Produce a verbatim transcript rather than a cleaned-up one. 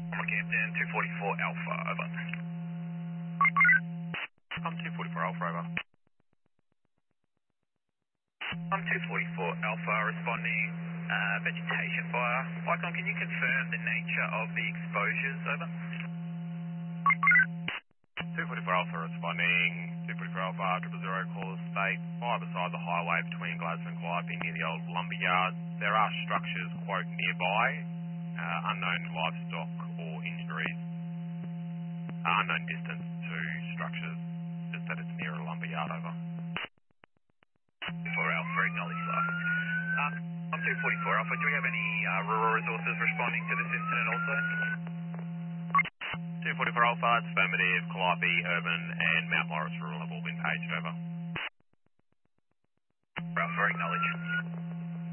One Camden, two forty-four Alpha, over. I'm two forty-four Alpha, over. I'm two forty-four Alpha, responding, uh, vegetation fire. Icon, can you confirm the nature of the exposures, over? two forty-four Alpha responding, two forty-four Alpha, triple zero call state, fire beside the highway between Gladstone and Calliope near the old lumber yard. There are structures, quote, nearby, uh, unknown livestock or injuries, uh, unknown distance to structures, just that it's near a lumber yard, over. four Alpha, acknowledge that. Uh, I'm two forty-four Alpha, do we have any uh, rural resources responding to this incident also? two forty-four Alpha, it's affirmative, Calliope, Urban and Mount Morris Rural have all been paged, over. Alpha, acknowledge.